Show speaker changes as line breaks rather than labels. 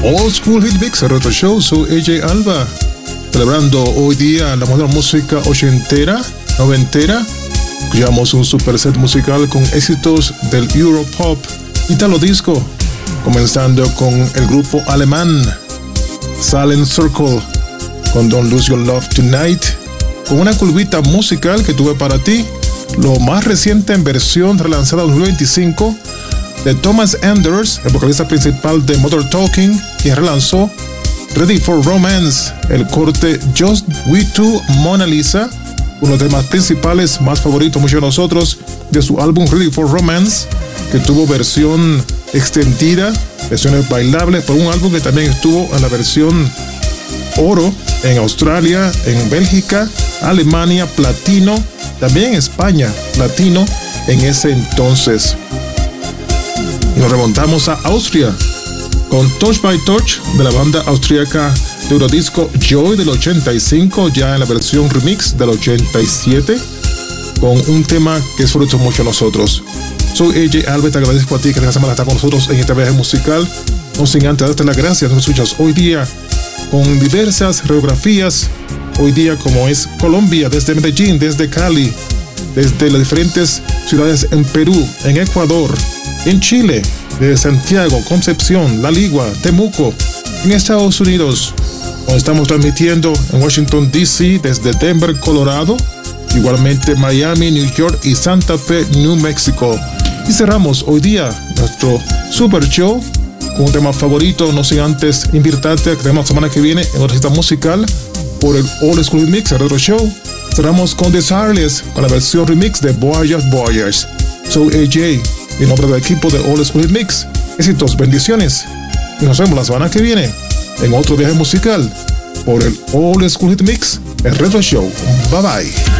Old School Hit Mix, el Retro Show. Soy AJ Alba, celebrando hoy día la moderna música ochentera, noventera. Escuchamos un super set musical con éxitos del Europop, Italo Disco, comenzando con el grupo alemán Silent Circle, con Don't Lose Your Love Tonight, con una curvita musical que tuve para ti, lo más reciente en versión relanzada 2025 de Thomas Enders, el vocalista principal de Modern Talking, quien relanzó Ready for Romance, el corte Just We Two Mona Lisa, uno de los temas principales más favoritos muchos de nosotros de su álbum Ready for Romance, que tuvo versión extendida, versiones bailables, por un álbum que también estuvo en la versión oro en Australia, en Bélgica, Alemania, platino, también en España, platino en ese entonces. Y nos remontamos a Austria con Touch by Touch de la banda austríaca de Eurodisco Joy del 85, ya en la versión remix del 87, con un tema que disfruto mucho nosotros. Soy AJ Alba, te agradezco a ti que esta semana está con nosotros en este viaje musical. No sin antes darte las gracias, nos escuchas hoy día con diversas geografías. Hoy día como es Colombia, desde Medellín, desde Cali, desde las diferentes ciudades en Perú, en Ecuador, en Chile, desde Santiago, Concepción, La Ligua, Temuco, en Estados Unidos, donde estamos transmitiendo en Washington DC, desde Denver, Colorado, igualmente Miami, New York y Santa Fe, New Mexico. Y cerramos hoy día nuestro super show con un tema favorito, no sin antes invitarte a que tenemos la semana que viene en otra cita musical por el Old School Mix, el Retro Show. Cerramos con Desireless, con la versión remix de Voyagers Voyagers. Soy AJ, en nombre del equipo de Old School Mix. Éxitos, bendiciones, y nos vemos la semana que viene en otro viaje musical por el Old School Mix, el Retro Show. Bye bye.